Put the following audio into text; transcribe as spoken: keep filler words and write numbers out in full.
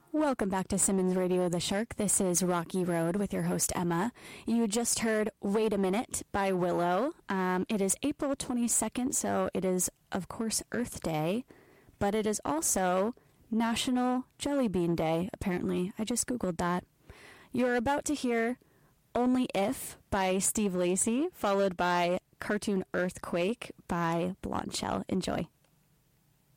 Welcome back to Simmons Radio The Shark. This is Rocky Road with your host, Emma. You just heard Wait a Minute by Willow. Um, it is April twenty-second, so it is, of course, Earth Day, but it is also National Jelly Bean Day, apparently. I just Googled that. You're about to hear Only If by Steve Lacy, followed by Cartoon Earthquake by Blonde Shell. Enjoy.